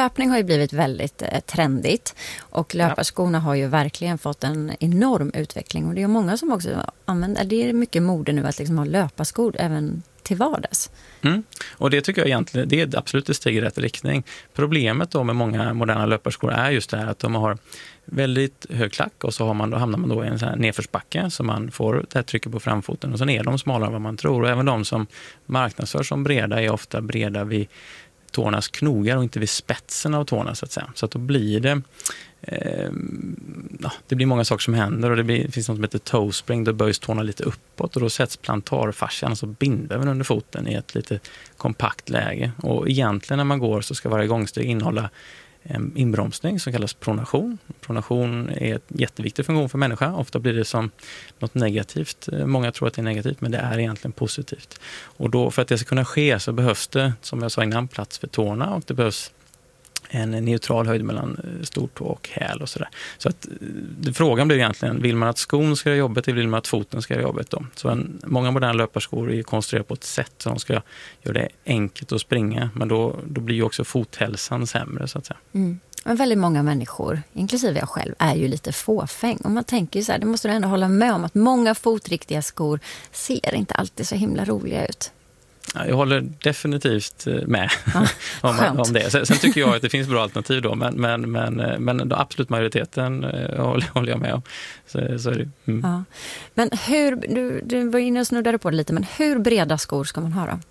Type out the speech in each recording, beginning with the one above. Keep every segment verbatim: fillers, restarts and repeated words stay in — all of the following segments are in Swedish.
löpning har ju blivit väldigt eh, trendigt och löparskorna har ju verkligen fått en enorm utveckling och det är många som också använder, det är mycket mode nu att liksom ha löparskor även till vardags. Mm. Och det tycker jag egentligen, det är absolut ett steg i rätt riktning. Problemet då med många moderna löparskor är just det här att de har väldigt hög klack och så har man, då hamnar man då i en sån här nedförsbacke så man får det här trycket på framfoten och sen är de smalare än vad man tror. Och även de som marknadsförs som breda är ofta breda vid tårnas knogar och inte vid spetsen av tårna så att säga. Så att då blir det eh, ja, det blir många saker som händer och det, blir, det finns något som heter toe spring, då böjs tårna lite uppåt och då sätts plantarfascian, alltså bindväven under foten i ett lite kompakt läge. Och egentligen när man går så ska varje gångsteg innehålla en inbromsning som kallas pronation. Pronation är en jätteviktig funktion för människa. Ofta blir det som något negativt. Många tror att det är negativt, men det är egentligen positivt. Och då, för att det ska kunna ske så behövs det, som jag sa innan, plats för tårna och det behövs en neutral höjd mellan stortå och häl och sådär. Så att frågan blir egentligen, vill man att skon ska göra jobbet eller vill man att foten ska göra jobbet då? Så en, många moderna löparskor är konstruerade på ett sätt så de ska göra det enkelt att springa, men då, då blir ju också fothälsan sämre så att säga. Mm. Men väldigt många människor, inklusive jag själv, är ju lite fåfäng. Och man tänker ju så här, det måste du ändå hålla med om att många fotriktiga skor ser inte alltid så himla roliga ut. Jag håller definitivt med ja, om, om det. Sen, sen tycker jag att det finns bra alternativ då, men, men, men, men då absolut majoriteten håller, håller jag med om. Så, så är det. Mm. Ja. Men hur, du, du var inne och snuddade på det lite, men hur breda skor ska man ha då?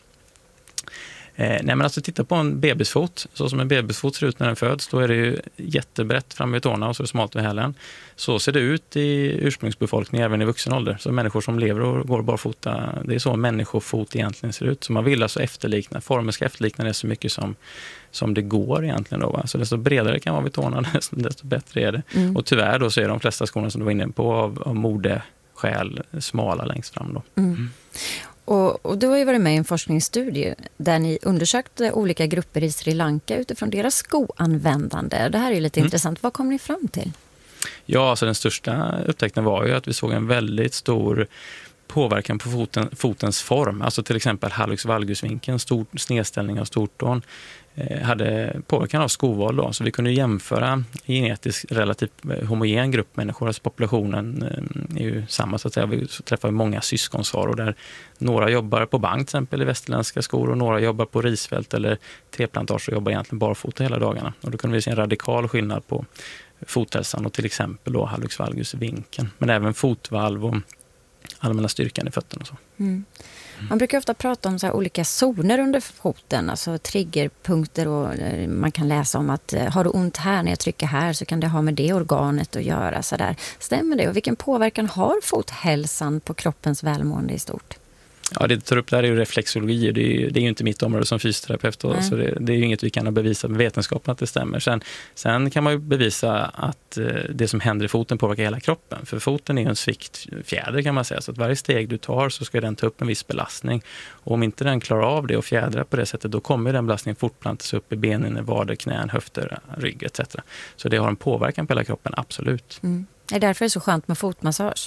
Eh, nej men alltså titta på en bebisfot, så som en bebisfot ser ut när den föds, då är det ju jättebrett fram vid tårna och så är det smalt vid hälen. Så ser det ut i ursprungsbefolkningen även i vuxen ålder. Så människor som lever och går barfota, det är så människofot egentligen ser ut. Så man vill alltså efterlikna, formen ska efterlikna det så mycket som, som det går egentligen då. Va? Så desto bredare kan vara vid tårna, desto, desto bättre är det. Mm. Och tyvärr då så är de flesta skorna som du var inne på av, av modeskäl smala längst fram då. Mm. Mm. Och, och du har ju varit med i en forskningsstudie där ni undersökte olika grupper i Sri Lanka utifrån deras skoanvändande. Det här är ju lite mm. intressant. Vad kom ni fram till? Ja, alltså den största upptäckten var ju att vi såg en väldigt stor påverkan på foten, fotens form. Alltså till exempel hallux valgusvinkeln, stor snedställning av stortån, eh, hade påverkan av skoval då. Så vi kunde jämföra genetiskt relativt homogen grupp människor. Alltså populationen eh, är ju samma så att säga. Vi träffar många syskonsvaror där några jobbar på bank till exempel i västerländska skor och några jobbar på risfält eller teplantage och jobbar egentligen barfota hela dagarna. Och då kunde vi se en radikal skillnad på fothälsan och till exempel då hallux valgusvinkeln. Men även fotvalv och allmänna styrkan i fötterna och så. Mm. Man brukar ofta prata om så här olika zoner under foten, alltså triggerpunkter och man kan läsa om att har du ont här när jag trycker här så kan det ha med det organet att göra. Så där. Stämmer det? Och vilken påverkan har fothälsan på kroppens välmående i stort? Ja, det tar upp där är ju reflexologi. Det är ju, det är ju inte mitt område som fysioterapeut. Då, så det, det är ju inget vi kan bevisa med vetenskapen att det stämmer. Sen, sen kan man ju bevisa att eh, det som händer i foten påverkar hela kroppen. För foten är ju en sviktfjäder kan man säga. Så att varje steg du tar så ska den ta upp en viss belastning. Och om inte den klarar av det och fjädrar på det sättet, då kommer den belastningen fortplantas upp i benen, vader, knän, höfter, rygg et cetera. Så det har en påverkan på hela kroppen, absolut. Mm. Det är därför det är så skönt med fotmassage.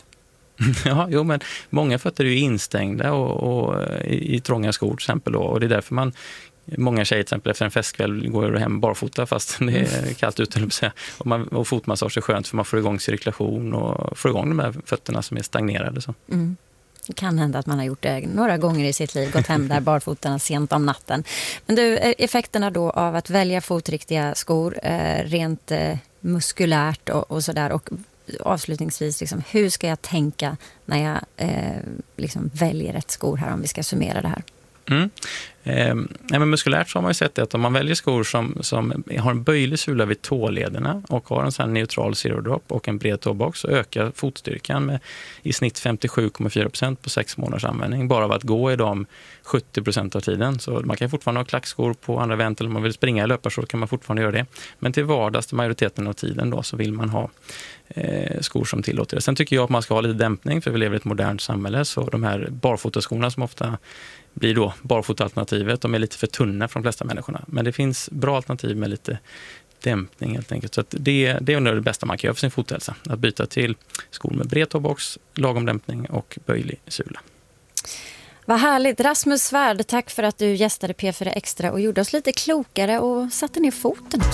Ja, jo, men många fötter är ju instängda och, och i, i trånga skor till exempel då, och det är därför man många tjejer till exempel efter en festkväll går hem barfota fast det är kallt ute och, man, och fotmassage är skönt för man får igång cirkulation och får igång de här fötterna som är stagnerade så. Mm. Det kan hända att man har gjort det några gånger i sitt liv, gått hem där barfotarna sent om natten. Men du, effekterna då av att välja fotriktiga skor eh, rent eh, muskulärt och, och sådär och avslutningsvis, liksom, hur ska jag tänka när jag eh, liksom väljer ett skor här om vi ska summera det här? Mm. Eh, ja, men muskulärt så har man ju sett det att om man väljer skor som, som har en böjlig sula vid tålederna och har en sån här neutral zero drop och en bred tåbox så ökar fotstyrkan med i snitt femtiosju komma fyra procent på sex månaders användning. Bara av att gå i dem sjuttio procent av tiden. Så man kan fortfarande ha klackskor på andra event eller om man vill springa i löpar så kan man fortfarande göra det. Men till vardags, till majoriteten av tiden då, så vill man ha eh, skor som tillåter det. Sen tycker jag att man ska ha lite dämpning för vi lever i ett modernt samhälle så de här barfotaskorna som ofta blir då barfotalternativet. De är lite för tunna för de flesta människorna. Men det finns bra alternativ med lite dämpning helt enkelt. Så att det, det är det bästa man kan göra för sin fothälsa. Att byta till skor med bred tåbox, lagom dämpning och böjlig sula. Vad härligt. Rasmus Svärd, tack för att du gästade P fyra Extra och gjorde oss lite klokare och satte ner foten.